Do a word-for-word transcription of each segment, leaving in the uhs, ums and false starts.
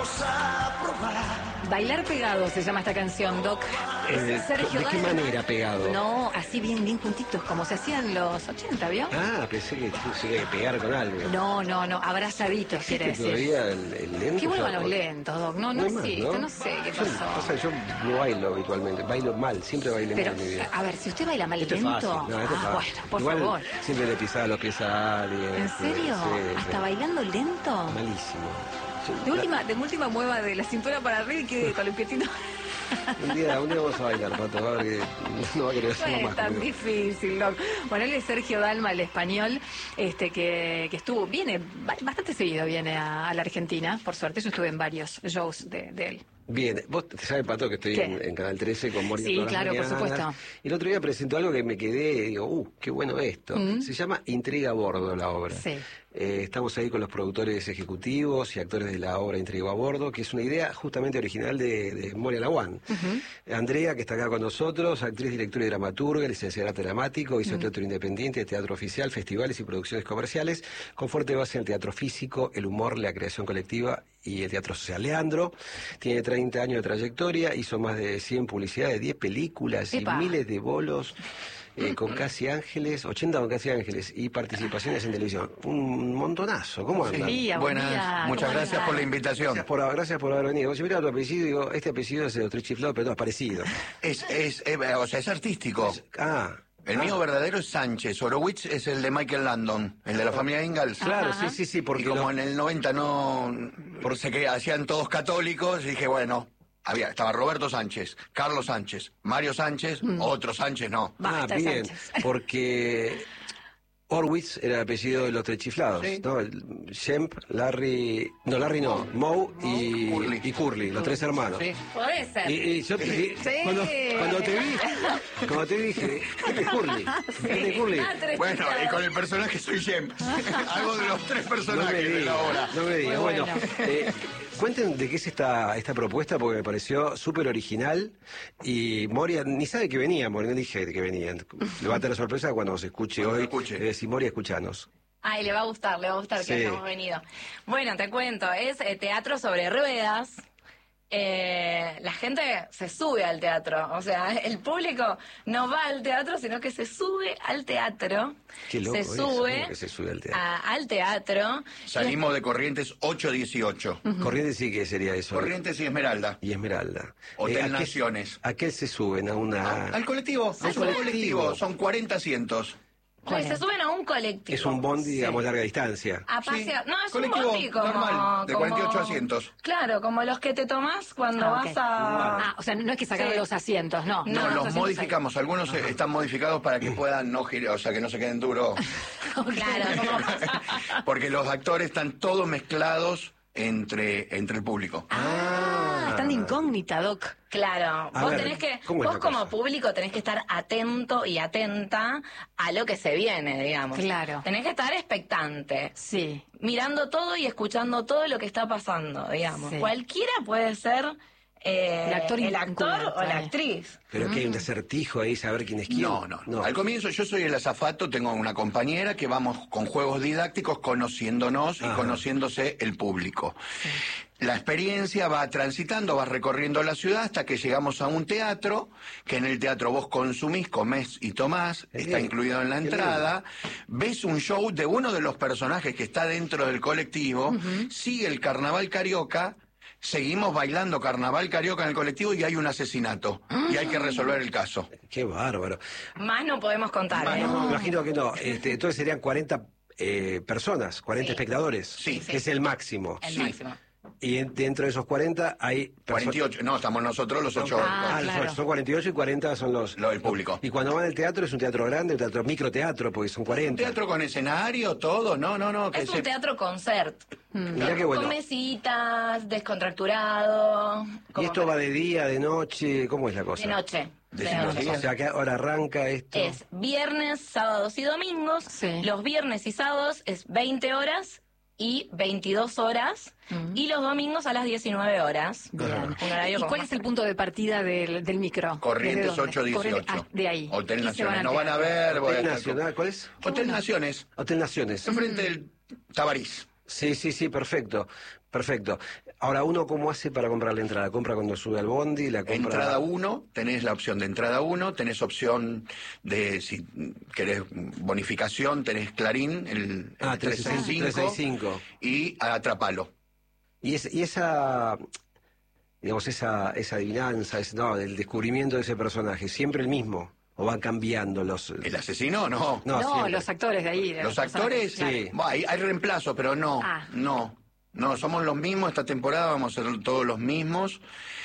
Bailar pegado se llama esta canción, Doc. Eh, Sergio ¿De qué Dalma. manera pegado? No, así bien, bien juntitos, como se hacían en los ochenta, ¿vio? Ah, pensé que se iba a pegar con algo. No, no, no, abrazaditos, quiere ¿Existe decir. todavía el, el lento? Que vuelvan Ya, los lentos, Doc. No, no no hay más, existe, ¿no? no sé qué Yo, pasó. pasa que yo no bailo habitualmente, bailo mal, siempre bailé Pero, mal en mi vida. a ver, si usted baila mal Esto es lento... fácil, no, esto es ah, fácil. bueno, por Igual favor. siempre le pisaba los pies a alguien. ¿En serio? Sí, ¿Hasta sí. bailando lento? Malísimo. Sí, De la- última, de última mueva de la cintura para arriba y quede con el pietito. Un día, un día vamos a bailar, Pato, a ver que no va a querer No hacerlo es más tan conmigo. difícil, Doc. Bueno, él es Sergio Dalma, el español, este que, que estuvo, viene, ba- bastante seguido viene a, a la Argentina, por suerte. Yo estuve en varios shows de, de él. Bien, vos te sabes, Pato, que estoy ¿Qué? en, en Canal trece con Moria Sí, todas las claro, por mañanas. supuesto. Y el otro día presentó algo que me quedé, digo, uh, qué bueno esto. Mm. Se llama Intriga a Bordo la obra. Sí. Eh, estamos ahí con los productores ejecutivos y actores de la obra Intriga a Bordo, que es una idea justamente original de, de Moria Laguán. Andrea, que está acá con nosotros, actriz, directora y dramaturga, licenciada en arte dramático, hizo teatro independiente, teatro oficial, festivales y producciones comerciales, con fuerte base en el teatro físico, el humor, la creación colectiva y el teatro social. Leandro tiene treinta años de trayectoria, hizo más de cien publicidades, diez películas Epa. y miles de bolos. Eh, con Casi Ángeles, ochenta con Casi Ángeles y participaciones en televisión. Un montonazo, ¿cómo andan? Sí, buen Buenas, día, muchas ¿cómo gracias andás? por la invitación. Gracias por, gracias por haber venido. Si mira tu apellido, digo, este apellido es de los tres chiflados, pero no es parecido. Es, es, eh, o sea, es artístico. Ah. El ah, mío verdadero es Sánchez. Horowitz es el de Michael Landon, el de la familia Ingalls. Claro, Ajá. sí, sí, sí, Y porque como lo- en el noventa no, por sé que hacían todos católicos, dije, bueno, había, estaba Roberto Sánchez, Carlos Sánchez, Mario Sánchez, otro Sánchez no. Ah, Basta, bien, Sánchez. porque Horwitz era el apellido de los tres chiflados, Sí. ¿no? El- Shemp, Larry, no, Larry no, Moe y Curly. y Curly, los tres hermanos. Sí. Podés ser. Y, y yo te vi- Sí. cuando, cuando te vi, cuando te vi dije, ¿quién es Curly? ¿Quién es Curly? Ah, tres Bueno, y chiflados. con el personaje soy Jem. Hago de los tres No me personajes de la digas, obra. no me digas. Muy Bueno, bueno. eh, cuenten de qué es esta esta propuesta porque me pareció súper original y Moria ni sabe que venía, Moria, no dije que venían. Le va a tener sorpresa cuando se escuche Cuando hoy. lo escuche. Eh, si Moria, escuchanos. Ay, le va a gustar, le va a gustar Sí. que hayamos venido. Bueno, te cuento, es eh, teatro sobre ruedas. Eh, la gente se sube al teatro, o sea, el público no va al teatro, sino que se sube al teatro. Qué loco se eso, sube, ¿cómo que se sube al teatro? a- al teatro. Salimos de Corrientes ocho dieciocho. Corrientes sí que sería eso. Corrientes y Esmeralda. Y Esmeralda. Hotel ¿a qué- Naciones. ¿A qué se suben? A una... Al colectivo, es un colectivo. colectivo, son cuarenta asientos. Pues se suben a un colectivo. Es un bondi, digamos, larga distancia. A pasear. Sí, No, es colectivo un bondi como... normal, de como- cuarenta y ocho asientos. Claro, como los que te tomás cuando Ah, ok. vas a... Ah, o sea, no es que sacaron Sí. los asientos, no. No, No, los asientos modificamos. Algunos eh, están modificados para que puedan no girar, o sea, que no se queden duros. Claro, como... Porque los actores están todos mezclados entre, entre el público. Ah, están de incógnita, Doc. Claro, A vos ver, tenés que, ¿cómo es vos la como cosa? público tenés que estar atento y atenta a lo que se viene, digamos. Claro. Tenés que estar expectante, Sí. mirando todo y escuchando todo lo que está pasando, digamos. Sí. Cualquiera puede ser eh, El actor el actor encubierto, o la eh. actriz. Pero que hay un acertijo ahí, saber quién es quién. No, no, no. Al comienzo yo soy el azafato, tengo una compañera que vamos con juegos didácticos conociéndonos y Ajá. conociéndose el público. La experiencia va transitando, vas recorriendo la ciudad hasta que llegamos a un teatro, que en el teatro vos consumís, comés y tomás, Qué está bien, incluido en la qué entrada, ves un show de uno de los personajes que está dentro del colectivo, sigue el carnaval carioca, seguimos bailando carnaval carioca en el colectivo y hay un asesinato, y hay que resolver el caso. Qué bárbaro. Más no podemos contar, Ah, ¿eh? no, me imagino que no. Este, entonces serían cuarenta eh, personas, cuarenta Sí. espectadores. Sí. Que es el máximo. El Sí. máximo. Y en- dentro de esos cuarenta hay... perso- cuarenta y ocho, no, estamos nosotros los ocho. Ah, Ah, claro. son, son cuarenta y ocho y cuarenta son los... Lo del público. Y cuando van al teatro es un teatro grande, un teatro microteatro, porque son Un cuarenta. teatro con escenario, todo, no, no, no. Que Es se- un teatro concert. Mirá qué bueno. Con mesitas, descontracturado. ¿Y como esto para- va de día, de noche? ¿Cómo es la cosa? De noche. De De noche. noche. O sea, que ahora arranca esto. Es viernes, sábados y domingos. Sí. Los viernes y sábados es veinte horas y veintidós horas. Y los domingos a las diecinueve horas. Bien. Un horario ¿Y como cuál más- es el punto de partida del, del micro? Corrientes ¿Desde dónde? ocho dieciocho. Corrientes- ah, de ahí. Hotel Y se Naciones. al No van a teatro. ver. voy a Hotel estar Nacional, ¿cuál es? con- Hotel Naciones. Hotel Naciones. Enfrente del Tabarís. Sí, sí, sí, perfecto, perfecto. Ahora, ¿uno cómo hace para comprar la entrada? ¿Compra cuando sube al bondi? La compra... Entrada uno, tenés la opción de entrada uno, tenés opción de, si querés bonificación, tenés Clarín, el, Ah, el trescientos sesenta y cinco, trescientos sesenta y cinco. y Atrapalo. Y, es, y esa, digamos, esa, esa adivinanza, es, no, del descubrimiento de ese personaje, ¿siempre el mismo? ¿O van cambiando los...? ¿El asesino? No. No, No, siempre. los actores de ahí. de ¿Los personajes, actores? claro. Sí. Bueno, hay, hay reemplazo, pero no, Ah. no. No, somos los mismos esta temporada, vamos a ser todos los mismos.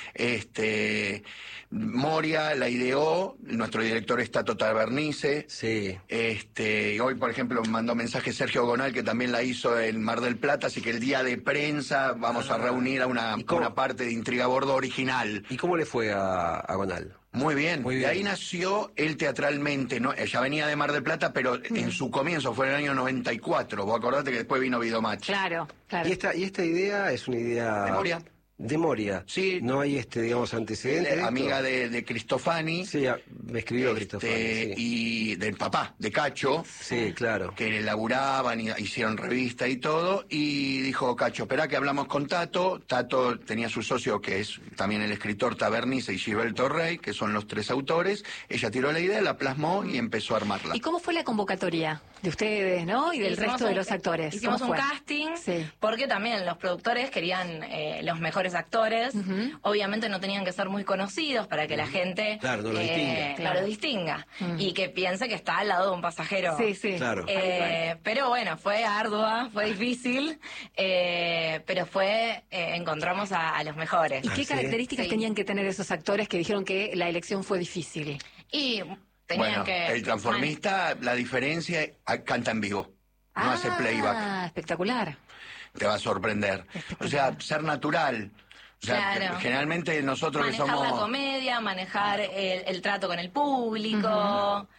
Este, Moria la ideó, nuestro director es Tato Tabernice. Sí. Este, y hoy, por ejemplo, mandó mensaje Sergio Gonal, que también la hizo en Mar del Plata, así que el día de prensa vamos a reunir a una, ¿Y cómo? una parte de Intriga a Bordo original. ¿Y cómo le fue a, a Gonal? Muy bien. Muy De bien. ahí nació él teatralmente, ¿no? Ella venía de Mar del Plata, pero en su comienzo fue en el año noventa y cuatro. Vos acordate que después vino Videomatch. Claro, claro. ¿Y esta, y esta idea es una idea... De Moria. De Moria. Sí. No hay, este, digamos, antecedentes. de esto? Amiga de, de Cristofani. Sí, a- me escribió este, Cristofani, sí. Y del papá, de Cacho. Sí, claro. Que laburaban y hicieron revista y todo, y dijo Cacho, esperá que hablamos con Tato. Tato tenía su socio, que es también el escritor Tabernice, y Gilberto Rey, que son los tres autores. Ella tiró la idea, la plasmó y empezó a armarla. ¿Y cómo fue la convocatoria de ustedes, no? Y del Hicimos resto de un- los actores. Hicimos ¿Cómo un fue? casting, Sí. porque también los productores querían eh, los mejores actores. Ujú. Obviamente no tenían que ser muy conocidos para que la gente Claro, no lo distinga. no Claro. lo distinga. Mm. Y que piense que está al lado de un pasajero. Sí, sí. Claro. Eh, pero bueno, fue ardua, fue difícil, eh, pero fue, eh, encontramos a, a los mejores. ¿Y qué Ah, sí. características Sí. tenían que tener esos actores que dijeron que la elección fue difícil? Y tenían Bueno, que... el transformista, la diferencia, ah, canta en vivo, no hace playback. Ah, espectacular. Te va a sorprender. O sea, ser natural. O sea, Claro. que generalmente nosotros que Manejar la somos... comedia, manejar el, el trato con el público,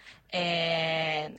eh,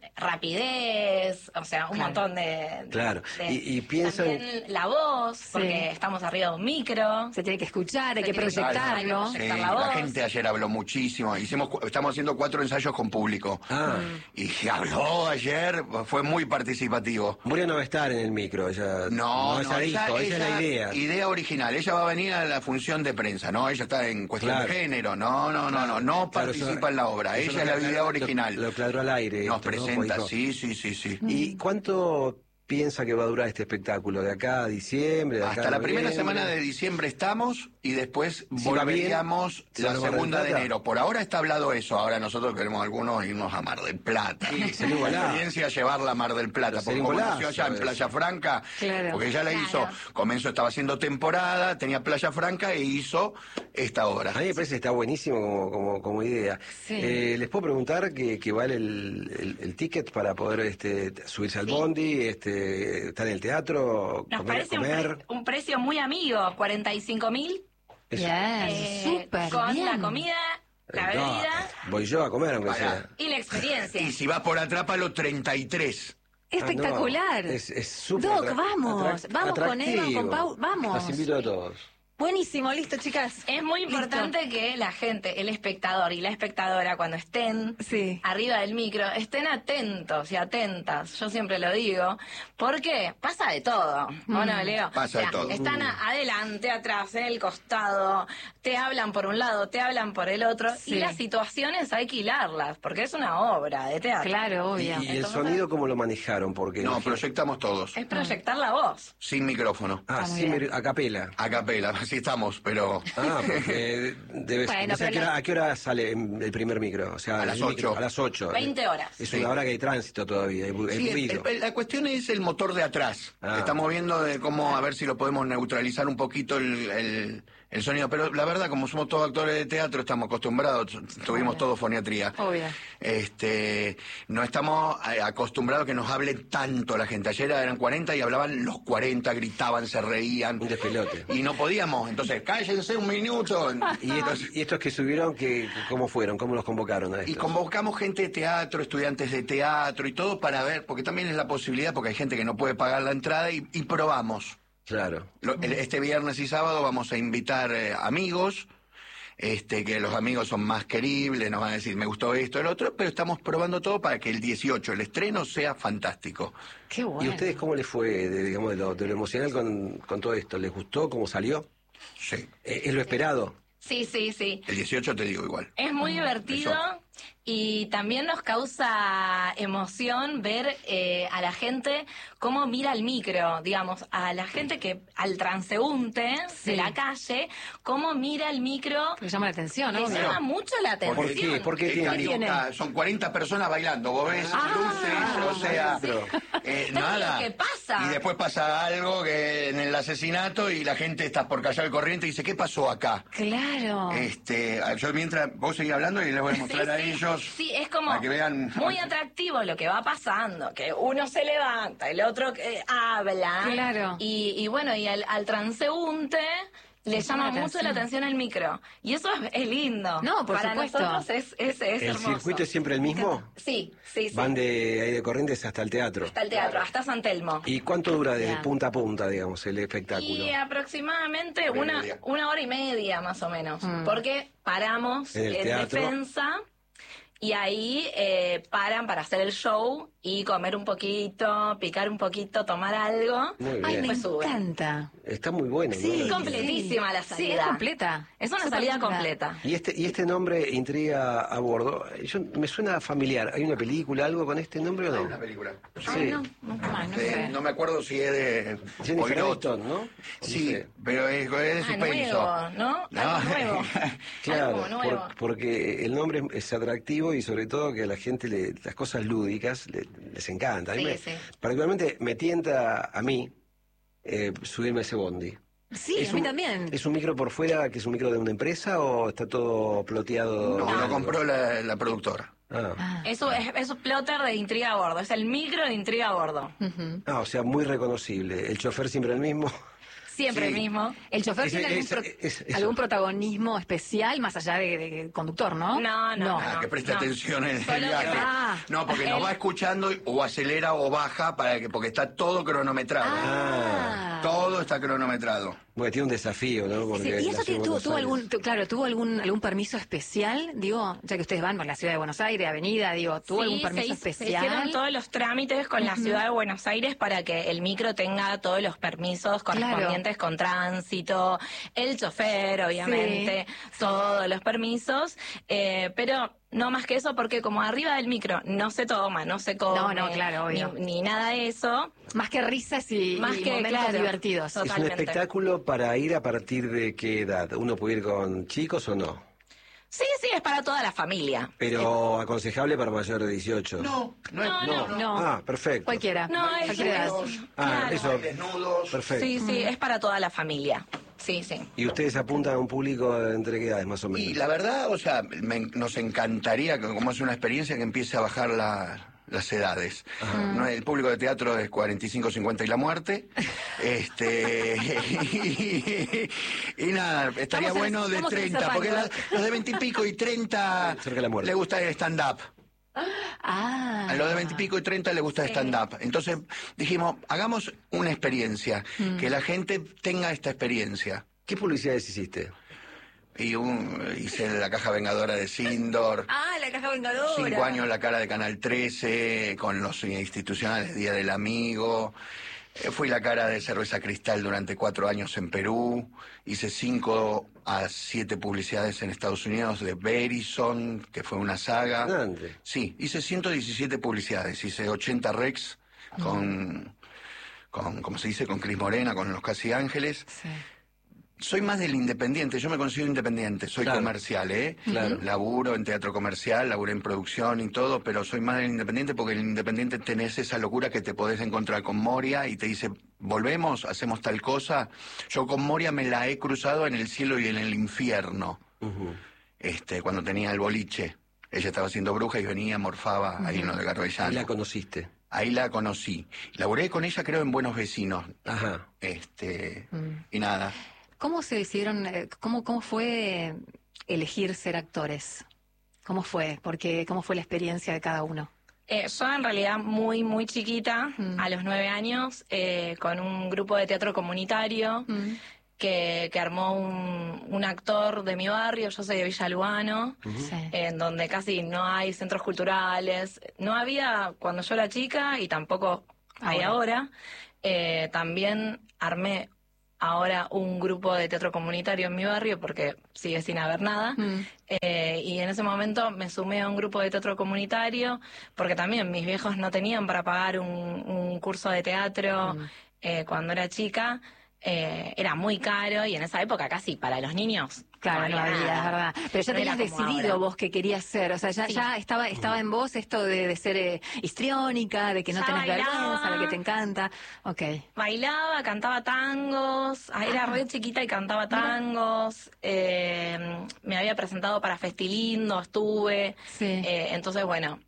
rapidez, o sea, un Claro. montón de... Claro. de- Y- y piensan- También la voz, porque estamos arriba de un micro. Se tiene que escuchar, hay Se que tiene que proyectarlo. escuchar, Sí, proyectar la la voz. gente ayer habló muchísimo. Hicimos, cu- estamos haciendo cuatro ensayos con público. Ah, Y se habló ayer, fue muy participativo. Moria no va a estar en el micro, ella... No, no, ella dijo, esa es la idea. Idea original. Ella va a venir a la función de prensa, ¿no? Ella está en cuestión Claro. de género. No, no, no, no. No Claro, participa eso- en la obra. eso Ella lo es la aclaró- idea lo- original. Lo aclaró al aire. Nos esto, ¿no? presenta, Porque sí, sí, sí, sí. ¿Y cuánto piensa que va a durar este espectáculo? ¿De acá a diciembre? De acá Hasta a la primera noviembre? semana de diciembre estamos y después Si va bien, volveríamos ¿se va la a Mar del segunda de Plata? enero. Por ahora está hablado eso. Ahora nosotros queremos algunos irnos a Mar del Plata. Sí, sería un La golazo. experiencia llevarla a Mar del Plata. Sería Porque un como golazo nació allá en eso. Playa Franca, Claro. porque ya la Claro. hizo, comenzó, estaba haciendo temporada, tenía Playa Franca e hizo esta obra. A mí me parece que está buenísimo como, como, como idea. Sí. Eh, ¿Les puedo preguntar qué qué vale el, el- el ticket para poder este, subirse al Sí. bondi, este, estar en el teatro, Nos comer, parece un, comer? pre- un precio muy amigo, cuarenta y cinco mil. Eso- Bien, eh, súper con bien. la comida, la Eh, no, bebida voy yo a comer, aunque Pará. sea. y la experiencia. Y si vas por Atrápalo, treinta y tres. Espectacular. Ah, no, es es súper Doc, atra- vamos, atrac- vamos con Eva, atractivo. con Pau, vamos. Los invito a todos. Buenísimo, listo, chicas. Es muy Listo. importante que la gente, el espectador y la espectadora, cuando estén Sí. arriba del micro, estén atentos y atentas. Yo siempre lo digo, porque pasa de todo. ¿O no, Leo? Pasa de todo. Están a- adelante, atrás, en el costado, te hablan por un lado, te hablan por el otro, Sí. y las situaciones hay que hilarlas, porque es una obra de teatro. Claro, ¿Y, obvio. y el Entonces- sonido cómo lo manejaron? Porque No, proyectamos todos. Es proyectar la voz. Sin micrófono. Ah, Está muy sí, bien. mir- a capela. A capela, así estamos, pero... Ah, porque debe ser. Bueno, no sé, ¿a, pero qué hora, la- a qué hora sale el primer micro? O sea, A las el micro- ocho. A las ocho. veinte horas. Es Sí. una hora que hay tránsito todavía, hay, bu- hay Sí, ruido. el- el- la cuestión es el motor de atrás. Ah. Estamos viendo de cómo, a ver si lo podemos neutralizar un poquito el, el- el sonido. Pero la verdad, como somos todos actores de teatro, estamos acostumbrados, tuvimos todo foniatría. Obvio. Este, no estamos eh, acostumbrados a que nos hable tanto la gente. Ayer eran cuarenta y hablaban los cuarenta, gritaban, se reían. Un despelote. Y no podíamos. Entonces, cállense un minuto. ¿Y estos, y estos que subieron, que, cómo fueron? ¿Cómo los convocaron a estos? Y convocamos gente de teatro, estudiantes de teatro y todo para ver, porque también es la posibilidad, porque hay gente que no puede pagar la entrada y, y probamos. Claro. Lo- el- este viernes y sábado vamos a invitar eh, amigos, este, que los amigos son más queribles, nos van a decir, me gustó esto, el otro, pero estamos probando todo para que el dieciocho, el estreno, sea fantástico. Qué bueno. ¿Y a ustedes cómo les fue, de, digamos, de lo, de lo emocional con, con todo esto? ¿Les gustó cómo salió? Sí. ¿Es, es lo esperado? Sí, sí, sí. El dieciocho te digo igual. Es muy divertido eso. y también nos causa emoción ver eh, a la gente cómo mira el micro, digamos, a la gente que, al transeúnte Sí. de la calle, cómo mira el micro. Le llama la atención, ¿no? Le llama mucho la atención. ¿Por qué? ¿Por qué Eh, tiene? Carioca, son cuarenta personas bailando, vos ves Ah, luces, o sea, pero- eh, Pero nada. lo que pasa. Y después pasa algo que en el asesinato y la gente está por callar el corriente y dice, ¿qué pasó acá? Claro. Este, yo mientras vos seguís hablando y les voy a mostrar Sí, a sí. ellos Sí, es como para que vean. muy atractivo lo que va pasando, que uno se levanta, el otro eh, habla. Claro. Y, y bueno, y al, al transeúnte le Le llama llama la mucho atención. la atención el micro. Y eso es, es lindo. No, por Para supuesto. nosotros es, es, es ¿El hermoso. circuito es siempre el mismo? Sí, sí, sí. Van de ahí de Corrientes hasta el teatro. Hasta el teatro, hasta San Telmo. ¿Y cuánto dura de Ya. punta a punta, digamos, el espectáculo? Y aproximadamente Hora y una, media. una hora y media más o menos. Mm. Porque paramos En el en teatro. defensa y ahí eh, paran para hacer el show y comer un poquito, picar un poquito, tomar algo. Muy Ay, bien. me Después suben. encanta. Está muy bueno, ¿no? Sí, Lo- completísima la Sí, salida. es completa. Es una Súper salida linda. completa. Y este, y este nombre, Intriga a Bordo, yo, me suena familiar. ¿Hay una película, algo con este nombre o Hay no? una película. Ay, Sí. no, nunca más, no Eh, sé. no me acuerdo si es de Jennifer Poirot. Aniston, ¿no? Sí, No sé. pero es, es de Ah, suspenso. nuevo, ¿no? Algo nuevo. Claro, Algo nuevo. por- porque el nombre es, es atractivo y sobre todo que a la gente le- las cosas lúdicas le- les encanta. A mí Sí, me- sí. Particularmente me tienta a mí eh, subirme a ese bondi. Sí, ¿Es a mí un- también. ¿Es un micro por fuera que es un micro de una empresa o está todo ploteado? No, de lo algo? compró la, la productora. Ah. Ah, Eso es, es un plotter de Intriga a Bordo. Es el micro de Intriga a Bordo. ujú. Ah, o sea, muy reconocible. El chofer siempre el mismo. Siempre Sí. el mismo. ¿El chofer Ese- tiene algún, ese- pro- es- eso. algún protagonismo especial más allá de, de conductor, no? No, no, Ah, no. que preste no. atención en el Solo- viaje. Ah. No, porque nos Él- va escuchando y- o acelera o baja para que porque está todo cronometrado. Ah. Todo está cronometrado. Porque tiene un desafío, ¿no? Sí, Porque ¿Y la eso ciudad tiene- de tuvo, Buenos tuvo Aires. algún, tu- claro, tuvo algún algún permiso especial? Digo, ya que ustedes van por la ciudad de Buenos Aires, Avenida, digo, ¿tuvo Sí, algún se permiso hizo- Se especial? hicieron todos los trámites con la ciudad de Buenos Aires para que el micro tenga todos los permisos correspondientes con tránsito, el chofer, obviamente, todos los permisos, eh, pero no más que eso porque como arriba del micro no se toma, no se come, No, no, claro, ni, obvio. ni nada de eso, Más que risas y, Más y que, momentos claro. divertidos. ¿Es un Totalmente. espectáculo para ir a partir de qué edad? ¿Uno puede ir con chicos o no? sí, sí, es para toda la familia. Pero aconsejable para mayores de dieciocho. No, no, No, es, no, no. No. Ah, perfecto. Cualquiera. No, es, cualquier edad. es- Ah, claro. eso. Desnudos. Perfecto. Sí, sí, es para toda la familia. Sí, sí. ¿Y ustedes apuntan a un público entre qué edades más o menos? Y la verdad, o sea, me- nos encantaría, que como es una experiencia, que empiece a bajar la- las edades. No, el público de teatro es cuarenta y cinco, cincuenta y la muerte. Este y, y nada, estaría Estamos en- bueno de estamos en esa treinta, porque rango. los, los de veinte y pico y treinta Cerca de la muerte. le gusta el stand-up. Ah. A los de veinte y pico y treinta le gusta el stand-up. Entonces dijimos, hagamos una experiencia, que la gente tenga esta experiencia. ¿Qué publicidades hiciste? Y un, hice la caja vengadora de Sindor. Ah, la caja vengadora. Cinco años la cara de Canal trece, con los institucionales Día del Amigo. Eh, Fui la cara de Cerveza Cristal durante cuatro años en Perú. Hice cinco a siete publicidades en Estados Unidos de Verizon, que fue una saga. Grande. Sí, hice ciento diecisiete publicidades. Hice ochenta Rex con, con, ¿cómo se dice? Con Cris Morena, con Los Casi Ángeles. Sí. Soy más del independiente, yo me considero independiente, soy Claro. comercial, ¿eh? Claro. Laburo en teatro comercial, laburo en producción y todo, pero soy más del independiente porque el independiente tenés esa locura que te podés encontrar con Moria y te dice, volvemos, hacemos tal cosa. Yo con Moria me la he cruzado en el cielo y en el infierno, Ujú. este, cuando tenía el boliche. Ella estaba haciendo bruja y venía, morfaba ahí en lo de Ahí Garbellano. la conociste. Ahí la conocí. Laburé con ella creo en Buenos Vecinos. Ajá. Este, Mm. y nada. ¿Cómo se decidieron, eh, cómo, cómo fue elegir ser actores? ¿Cómo fue? Porque, ¿cómo fue la experiencia de cada uno? Eh, yo en realidad muy, muy chiquita, Mm. a los nueve años, eh, con un grupo de teatro comunitario, Mm. que, que armó un, un actor de mi barrio, yo soy de Villa Lugano, Sí. en donde casi no hay centros culturales. No había cuando yo era chica y tampoco hay ahora. Eh, también armé ahora un grupo de teatro comunitario en mi barrio porque sigue sin haber nada. Mm. Eh, y en ese momento me sumé a un grupo de teatro comunitario porque también mis viejos no tenían para pagar un, un curso de teatro Mm. eh, cuando era chica. Eh, era muy caro y en esa época casi para los niños Claro, no había, nada. es verdad. Pero ya No era tenías como decidido ahora. vos qué querías ser. O sea, ya, Sí. ya estaba, estaba en vos esto de, de ser eh, histriónica, de que no Ya tenés bailaba. vergüenza, de que te encanta. Ok. Bailaba, cantaba tangos, ah, era re chiquita y cantaba tangos, eh, me había presentado para Festilindo, estuve, Sí. eh, entonces bueno,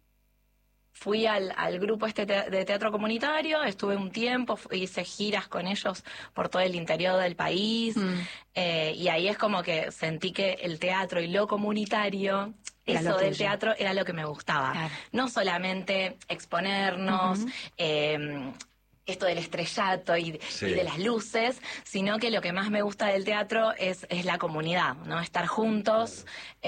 fui al, al grupo este te- de teatro comunitario, estuve un tiempo, fu- hice giras con ellos por todo el interior del país, Mm. eh, y ahí es como que sentí que el teatro y lo comunitario, Era eso lo del tuyo. teatro era lo que me gustaba. Claro. No solamente exponernos, Ujú. eh, esto del estrellato y, Sí. y de las luces, sino que lo que más me gusta del teatro es, es la comunidad, ¿no? Estar juntos,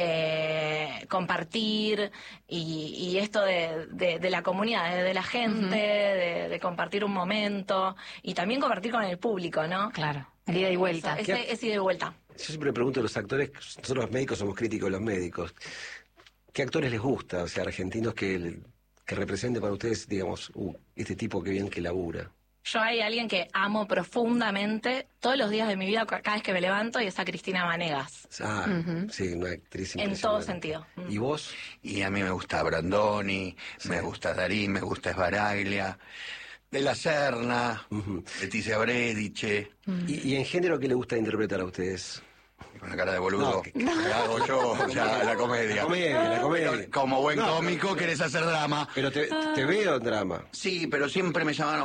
eh, compartir y, y esto de, de- de la comunidad, de, de la gente, Ujú. de, de compartir un momento y también compartir con el público, ¿no? Claro. El ida y vuelta. Eso, ese, ese ida y vuelta. Yo siempre pregunto a los actores, nosotros los médicos somos críticos de los médicos, ¿qué actores les gusta? O sea, argentinos que, que representen para ustedes, digamos, uh, este tipo que bien que labura. Yo hay alguien que amo profundamente todos los días de mi vida, cada vez que me levanto, y es a Cristina Vanegas. Ah, Ujú. sí, una actriz En impresionante. todo sentido. Mm. ¿Y vos? Y a mí me gusta Brandoni, me gusta Darín, me gusta Esbaraglia, De la Serna, Ujú. Leticia Brediche, ¿Y, y en género qué le gusta interpretar a ustedes? con la cara de boludo. No, que- que hago yo, ya, la comedia. La comedia, la comedia. Pero como buen No, cómico querés hacer drama. Pero te, te veo en drama. Sí, pero siempre me llamaron